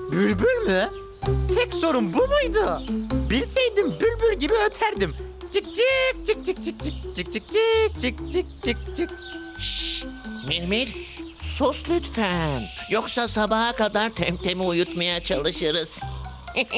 Bülbül mü? Tek sorun bu muydu? Bilseydim bülbül gibi öterdim. Cik cik cik cik cik cik cik cik cik cik cik cik cik. Mihmil, sus lütfen. Yoksa sabaha kadar Temtem'i uyutmaya çalışırız.